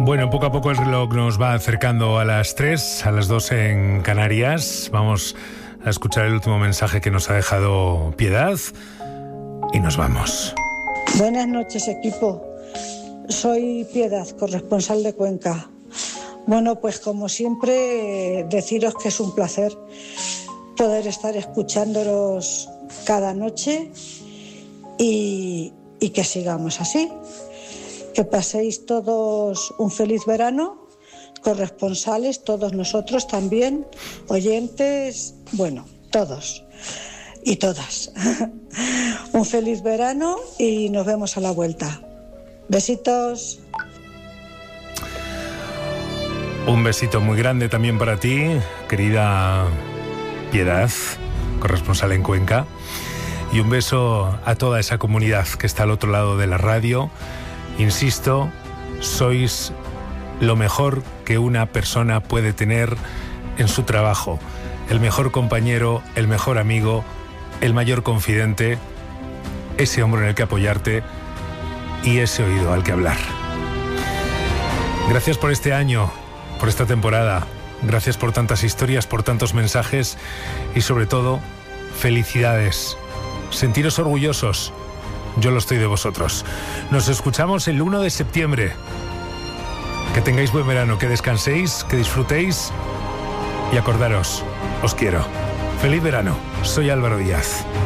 Bueno, poco a poco el reloj nos va acercando a las 3, a las 2 en Canarias. Vamos a escuchar el último mensaje que nos ha dejado Piedad y nos vamos. Buenas noches, equipo. Soy Piedad, corresponsal de Cuenca. Bueno, pues como siempre, deciros que es un placer poder estar escuchándolos cada noche y que sigamos así. Que paséis todos un feliz verano, corresponsales, todos nosotros también, oyentes, bueno, todos y todas. Un feliz verano y nos vemos a la vuelta. Besitos. Un besito muy grande también para ti, querida Piedad, corresponsal en Cuenca. Y un beso a toda esa comunidad que está al otro lado de la radio. Insisto, sois lo mejor que una persona puede tener en su trabajo. El mejor compañero, el mejor amigo, el mayor confidente, ese hombro en el que apoyarte y ese oído al que hablar. Gracias por este año, por esta temporada. Gracias por tantas historias, por tantos mensajes y sobre todo, felicidades. Sentiros orgullosos. Yo lo estoy de vosotros. Nos escuchamos el 1 de septiembre. Que tengáis buen verano, que descanséis, que disfrutéis y acordaros, os quiero. Feliz verano. Soy Álvaro Díaz.